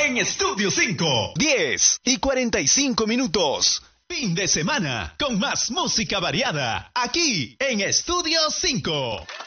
en Estudio 5. 10:45. Fin de semana con más música variada aquí en Estudio 5.